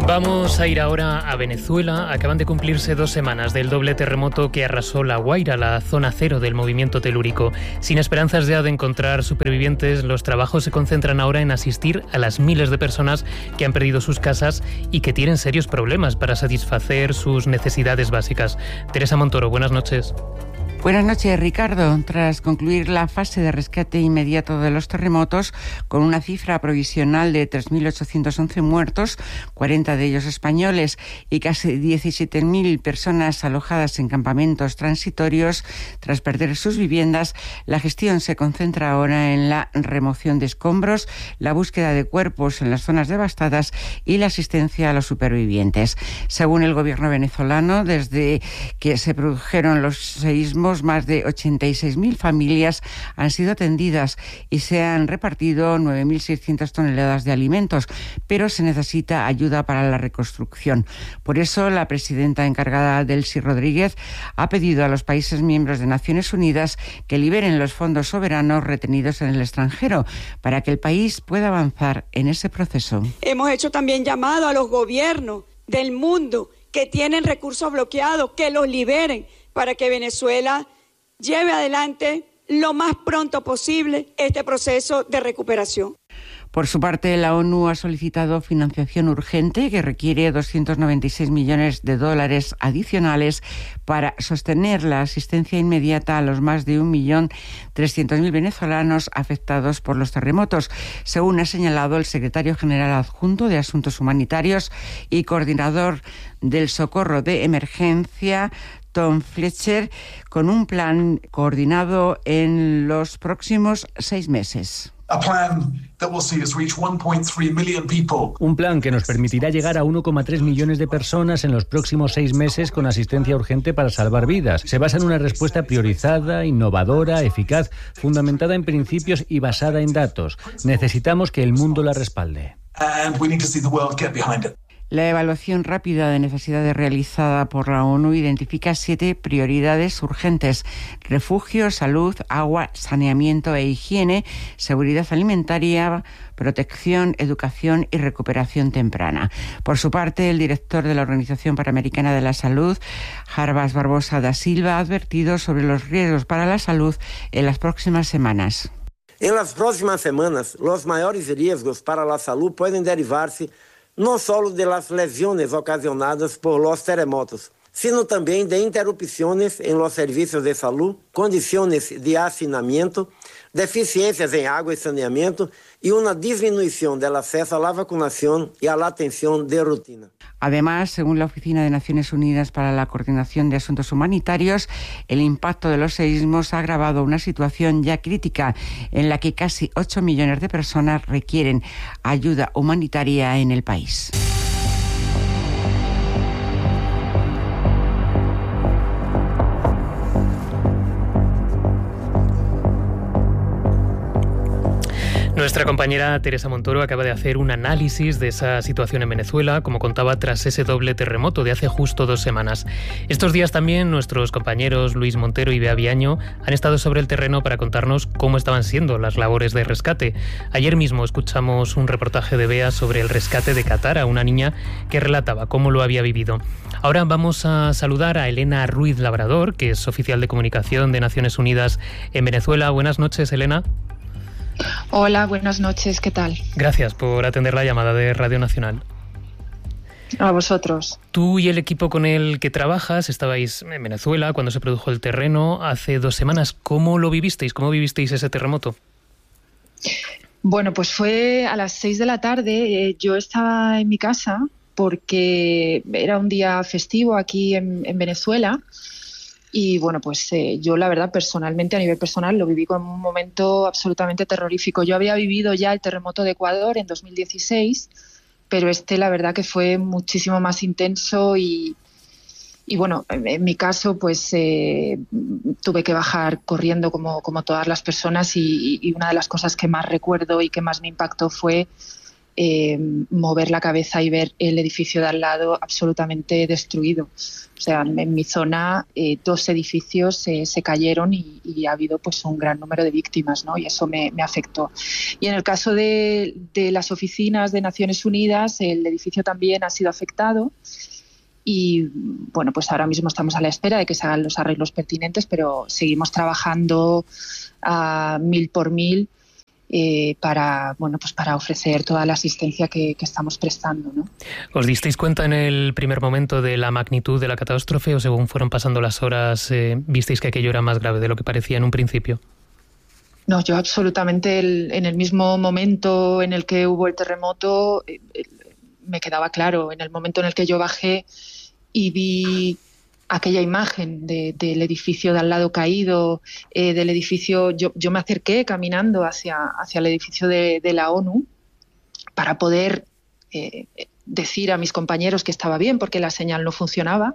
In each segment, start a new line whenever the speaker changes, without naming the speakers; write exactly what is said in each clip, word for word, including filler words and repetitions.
Vamos a ir ahora a Venezuela. Acaban de cumplirse dos semanas del doble terremoto que arrasó La Guaira, la zona cero del movimiento telúrico. Sin esperanzas ya de encontrar supervivientes, los trabajos se concentran ahora en asistir a las miles de personas que han perdido sus casas y que tienen serios problemas para satisfacer sus necesidades básicas. Teresa Montoro, buenas noches.
Buenas noches, Ricardo. Tras concluir la fase de rescate inmediato de los terremotos, con una cifra provisional de tres mil ochocientos once muertos, cuarenta de ellos españoles, y casi diecisiete mil personas alojadas en campamentos transitorios tras perder sus viviendas, la gestión se concentra ahora en la remoción de escombros, la búsqueda de cuerpos en las zonas devastadas y la asistencia a los supervivientes. Según el gobierno venezolano, desde que se produjeron los seísmos, más de ochenta y seis mil familias han sido atendidas y se han repartido nueve mil seiscientas toneladas de alimentos, pero se necesita ayuda para la reconstrucción. Por eso, la presidenta encargada, Delcy Rodríguez, ha pedido a los países miembros de Naciones Unidas que liberen los fondos soberanos retenidos en el extranjero para que el país pueda avanzar en ese proceso.
Hemos hecho también llamado a los gobiernos del mundo que tienen recursos bloqueados, que los liberen, para que Venezuela lleve adelante lo más pronto posible este proceso de recuperación.
Por su parte, la ONU ha solicitado financiación urgente que requiere doscientos noventa y seis millones de dólares adicionales para sostener la asistencia inmediata a los más de un millón trescientos mil venezolanos afectados por los terremotos, según ha señalado el secretario general adjunto de Asuntos Humanitarios y coordinador del socorro de emergencia, Tom Fletcher, con un plan coordinado en los próximos seis meses.
Un plan que nos permitirá llegar a uno coma tres millones de personas en los próximos seis meses con asistencia urgente para salvar vidas. Se basa en una respuesta priorizada, innovadora, eficaz, fundamentada en principios y basada en datos. Necesitamos que el mundo la respalde.
La evaluación rápida de necesidades realizada por la ONU identifica siete prioridades urgentes: refugio, salud, agua, saneamiento e higiene, seguridad alimentaria, protección, educación y recuperación temprana. Por su parte, el director de la Organización Panamericana de la Salud, Jarbas Barbosa da Silva, ha advertido sobre los riesgos para la salud en las próximas semanas.
En las próximas semanas, los mayores riesgos para la salud pueden derivarse no solo de las lesiones ocasionadas por los terremotos, sino también de interrupciones en los servicios de salud, condiciones de hacinamiento, deficiencias en agua y saneamiento y una disminución del acceso a la vacunación y a la atención de rutina.
Además, según la Oficina de Naciones Unidas para la Coordinación de Asuntos Humanitarios, el impacto de los seísmos ha agravado una situación ya crítica en la que casi ocho millones de personas requieren ayuda humanitaria en el país.
Nuestra compañera Teresa Montoro acaba de hacer un análisis de esa situación en Venezuela, como contaba, tras ese doble terremoto de hace justo dos semanas. Estos días también nuestros compañeros Luis Montero y Bea Viaño han estado sobre el terreno para contarnos cómo estaban siendo las labores de rescate. Ayer mismo escuchamos un reportaje de Bea sobre el rescate de Katara, una niña que relataba cómo lo había vivido. Ahora vamos a saludar a Elena Ruiz Labrador, que es oficial de comunicación de Naciones Unidas en Venezuela. Buenas noches, Elena.
Hola, buenas noches, ¿qué tal?
Gracias por atender la llamada de Radio Nacional.
A vosotros.
Tú y el equipo con el que trabajas estabais en Venezuela cuando se produjo el terreno hace dos semanas. ¿Cómo lo vivisteis? ¿Cómo vivisteis ese terremoto?
Bueno, pues fue a las seis de la tarde. Yo estaba en mi casa porque era un día festivo aquí en, en Venezuela. Y bueno, pues eh, yo la verdad personalmente, a nivel personal, lo viví como un momento absolutamente terrorífico. Yo había vivido ya el terremoto de Ecuador en dos mil dieciséis, pero este la verdad que fue muchísimo más intenso y, y bueno, en, en mi caso pues eh, tuve que bajar corriendo como, como todas las personas y, y una de las cosas que más recuerdo y que más me impactó fue eh, mover la cabeza y ver el edificio de al lado absolutamente destruido. O sea, en mi zona eh, dos edificios eh, se cayeron y, y ha habido pues un gran número de víctimas, ¿no? Y eso me, me afectó. Y en el caso de, de las oficinas de Naciones Unidas, el edificio también ha sido afectado. Y bueno, pues ahora mismo estamos a la espera de que se hagan los arreglos pertinentes, pero seguimos trabajando a mil por mil eh, para, bueno, pues para ofrecer toda la asistencia que, que estamos prestando, ¿no?
¿Os disteis cuenta en el primer momento de la magnitud de la catástrofe o según fueron pasando las horas eh, visteis que aquello era más grave de lo que parecía en un principio?
No, yo absolutamente el, en el mismo momento en el que hubo el terremoto eh, me quedaba claro. En el momento en el que yo bajé y vi aquella imagen de, del edificio de al lado caído, eh, del edificio, yo, yo me acerqué caminando hacia, hacia el edificio de, de la ONU para poder eh, decir a mis compañeros que estaba bien porque la señal no funcionaba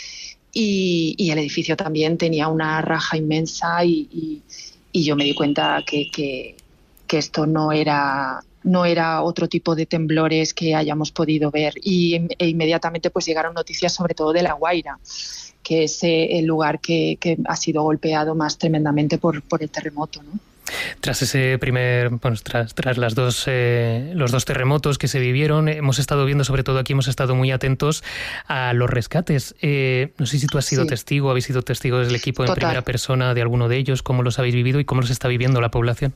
y, y el edificio también tenía una raja inmensa y, y, y yo me di cuenta que, que, que esto no era... no era otro tipo de temblores que hayamos podido ver y e inmediatamente pues llegaron noticias sobre todo de La Guaira, que es eh, el lugar que, que ha sido golpeado más tremendamente por, por el terremoto, ¿no?
Tras ese primer, bueno, tras, tras las dos, eh, los dos terremotos que se vivieron, hemos estado viendo, sobre todo aquí, hemos estado muy atentos a los rescates. Eh, no sé si tú has sido sí. testigo, habéis sido testigos del equipo en Total. primera persona de alguno de ellos, cómo los habéis vivido y cómo los está viviendo la población.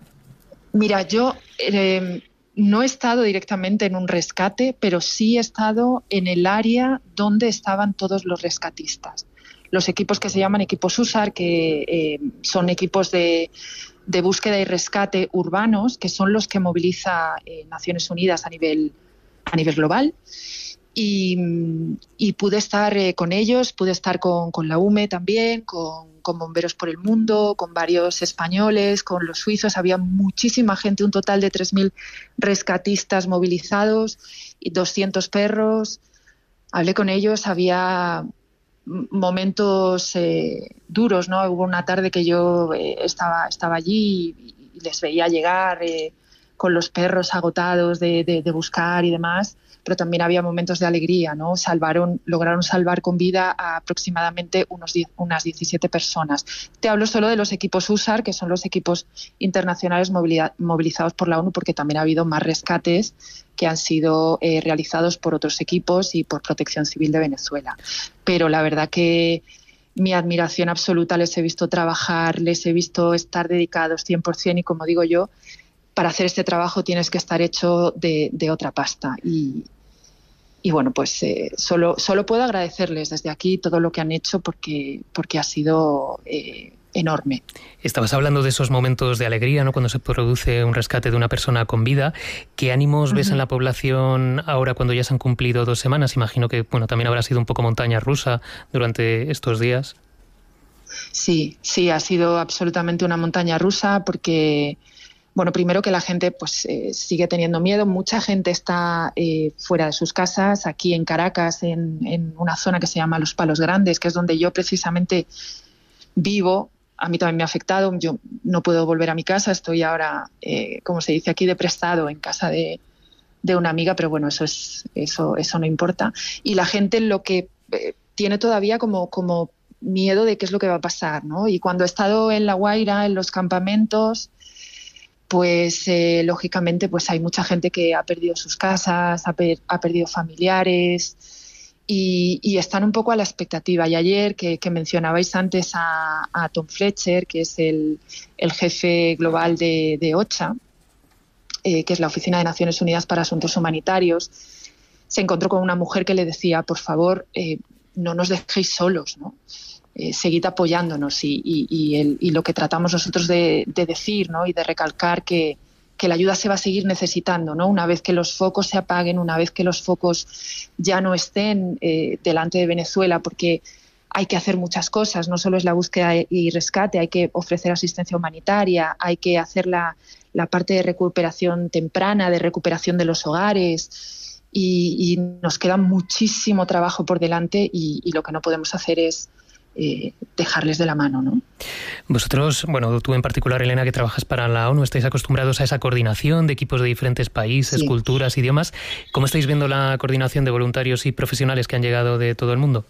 Mira, yo eh, no he estado directamente en un rescate, pero sí he estado en el área donde estaban todos los rescatistas. Los equipos que se llaman equipos U S A R, que eh, son equipos de, de búsqueda y rescate urbanos, que son los que moviliza eh, Naciones Unidas a nivel, a nivel global. Y, y pude estar eh, con ellos, pude estar con, con la U M E también, con, con Bomberos por el Mundo, con varios españoles, con los suizos. Había muchísima gente, un total de tres mil rescatistas movilizados y doscientos perros. Hablé con ellos, había momentos eh, duros, ¿no? Hubo una tarde que yo eh, estaba, estaba allí y, y les veía llegar eh, con los perros agotados de, de, de buscar y demás, pero también había momentos de alegría, ¿no? Salvaron, lograron salvar con vida a aproximadamente unos diez, unas diecisiete personas. Te hablo solo de los equipos U S A R, que son los equipos internacionales movilizados por la ONU, porque también ha habido más rescates que han sido eh, realizados por otros equipos y por Protección Civil de Venezuela. Pero la verdad que mi admiración absoluta, les he visto trabajar, les he visto estar dedicados cien por ciento y, como digo yo, para hacer este trabajo tienes que estar hecho de, de otra pasta. Y, y bueno, pues eh, solo, solo puedo agradecerles desde aquí todo lo que han hecho porque, porque ha sido eh, enorme.
Estabas hablando de esos momentos de alegría, ¿no? Cuando se produce un rescate de una persona con vida. ¿Qué ánimos uh-huh. ves en la población ahora cuando ya se han cumplido dos semanas? Imagino que bueno, también habrá sido un poco montaña rusa durante estos días.
Sí, sí, ha sido absolutamente una montaña rusa porque... Bueno, primero que la gente pues eh, sigue teniendo miedo. Mucha gente está eh, fuera de sus casas, aquí en Caracas, en, en una zona que se llama Los Palos Grandes, que es donde yo precisamente vivo. A mí también me ha afectado. Yo no puedo volver a mi casa. Estoy ahora, eh, como se dice aquí, de prestado en casa de, de una amiga, pero bueno, eso es eso eso no importa. Y la gente lo que eh, tiene todavía como como miedo de qué es lo que va a pasar, ¿no? Y cuando he estado en La Guaira, en los campamentos, pues eh, lógicamente pues hay mucha gente que ha perdido sus casas, ha, per, ha perdido familiares y, y están un poco a la expectativa. Y ayer, que, que mencionabais antes a, a Tom Fletcher, que es el, el jefe global de, de OCHA, eh, que es la Oficina de Naciones Unidas para Asuntos Humanitarios, se encontró con una mujer que le decía, por favor, eh, no nos dejéis solos, ¿no? Eh, seguid apoyándonos y, y, y, el, y lo que tratamos nosotros de, de decir, ¿no? Y de recalcar que, que la ayuda se va a seguir necesitando, ¿no? Una vez que los focos se apaguen, una vez que los focos ya no estén eh, delante de Venezuela, porque hay que hacer muchas cosas, no solo es la búsqueda y rescate, hay que ofrecer asistencia humanitaria, hay que hacer la, la parte de recuperación temprana, de recuperación de los hogares y, y nos queda muchísimo trabajo por delante y, y lo que no podemos hacer es eh, dejarles de la mano, ¿no?
Vosotros, bueno, tú en particular, Elena, que trabajas para la ONU, estáis acostumbrados a esa coordinación de equipos de diferentes países, sí. culturas, idiomas. ¿Cómo estáis viendo la coordinación de voluntarios y profesionales que han llegado de todo el mundo?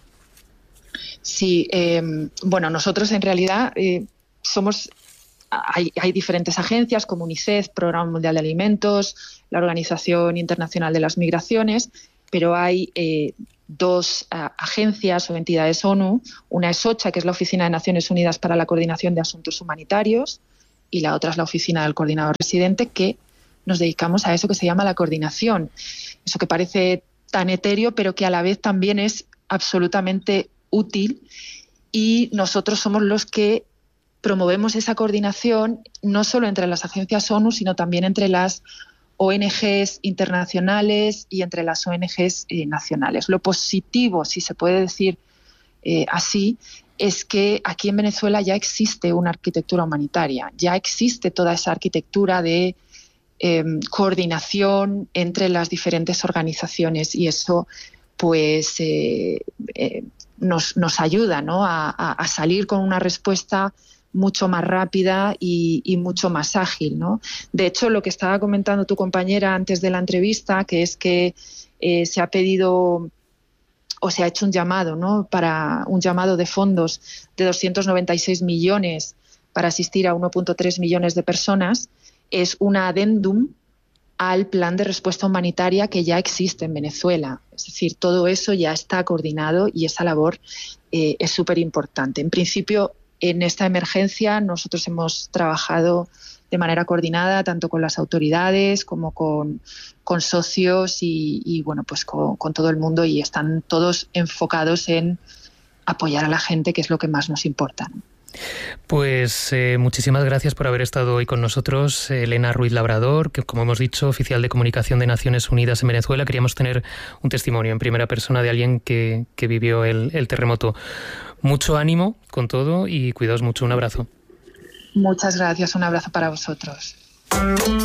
Sí, eh, bueno, nosotros en realidad eh, somos... Hay, hay diferentes agencias como UNICEF, Programa Mundial de Alimentos, la Organización Internacional de las Migraciones, pero hay eh, dos uh, agencias o entidades ONU. Una es OCHA, que es la Oficina de Naciones Unidas para la Coordinación de Asuntos Humanitarios, y la otra es la Oficina del Coordinador Residente, que nos dedicamos a eso que se llama la coordinación. Eso que parece tan etéreo, pero que a la vez también es absolutamente útil, y nosotros somos los que promovemos esa coordinación no solo entre las agencias ONU, sino también entre las O N Ges internacionales y entre las O N Ges eh, nacionales. Lo positivo, si se puede decir eh, así, es que aquí en Venezuela ya existe una arquitectura humanitaria, ya existe toda esa arquitectura de eh, coordinación entre las diferentes organizaciones, y eso pues eh, eh, nos, nos ayuda, ¿no?, a, a, a salir con una respuesta mucho más rápida y, y mucho más ágil, ¿no? De hecho, lo que estaba comentando tu compañera antes de la entrevista, que es que eh, se ha pedido o se ha hecho un llamado, ¿no?, para un llamado de fondos de doscientos noventa y seis millones para asistir a uno punto tres millones de personas, es un adendum al plan de respuesta humanitaria que ya existe en Venezuela. Es decir, todo eso ya está coordinado y esa labor eh, es súper importante. En principio, en esta emergencia nosotros hemos trabajado de manera coordinada tanto con las autoridades como con, con socios y, y bueno, pues con, con todo el mundo, y están todos enfocados en apoyar a la gente, que es lo que más nos importa, ¿no?
Pues eh, muchísimas gracias por haber estado hoy con nosotros, Elena Ruiz Labrador, que, como hemos dicho, oficial de comunicación de Naciones Unidas en Venezuela. Queríamos tener un testimonio en primera persona de alguien que, que vivió el, el terremoto. Mucho ánimo con todo y cuidaos mucho. Un abrazo.
Muchas gracias. Un abrazo para vosotros.